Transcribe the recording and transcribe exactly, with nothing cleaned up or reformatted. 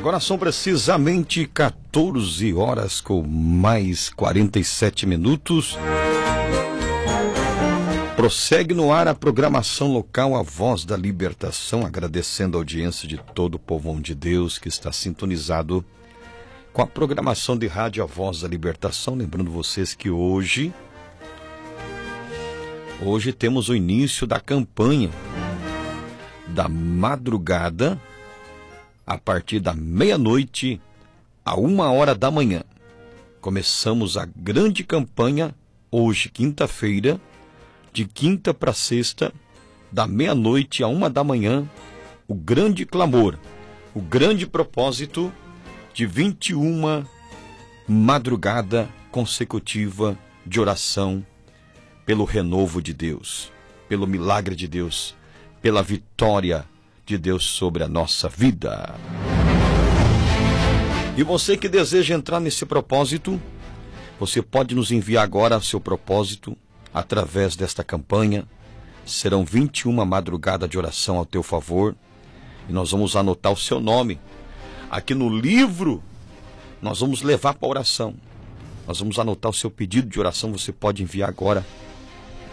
Agora são precisamente quatorze horas com mais quarenta e sete minutos. Prossegue no ar a programação local A Voz da Libertação, agradecendo a audiência de todo o povão de Deus que está sintonizado com a programação de rádio A Voz da Libertação. Lembrando vocês que hoje, hoje temos o início da campanha da madrugada, a partir da meia-noite a uma hora da manhã. Começamos a grande campanha hoje, quinta-feira, de quinta para sexta, da meia-noite a uma da manhã, o grande clamor, o grande propósito de vinte e uma madrugada consecutiva de oração pelo renovo de Deus, pelo milagre de Deus, pela vitória de Deus sobre a nossa vida. E você que deseja entrar nesse propósito, você pode nos enviar agora seu propósito através desta campanha. Serão vinte e uma madrugadas de oração ao teu favor, e nós vamos anotar o seu nome aqui no livro. Nós vamos levar para a oração, nós vamos anotar o seu pedido de oração. Você pode enviar agora